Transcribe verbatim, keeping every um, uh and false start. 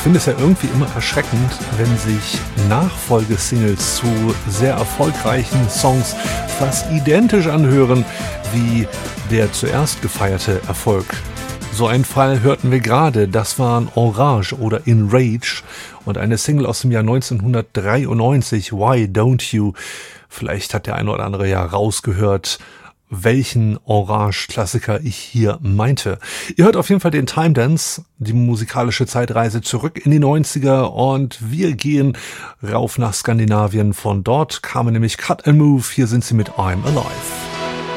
finde es ja irgendwie immer erschreckend, wenn sich Nachfolgesingles zu sehr erfolgreichen Songs fast identisch anhören wie der zuerst gefeierte Erfolg. So einen Fall hörten wir gerade, das waren Orange oder In Rage und eine Single aus dem Jahr neunzehnhundertdreiundneunzig, Why Don't You? Vielleicht hat der eine oder andere ja rausgehört, welchen Orange-Klassiker ich hier meinte. Ihr hört auf jeden Fall den Time Dance, die musikalische Zeitreise zurück in die neunziger und wir gehen rauf nach Skandinavien. Von dort kamen nämlich Cut and Move, hier sind sie mit I'm Alive.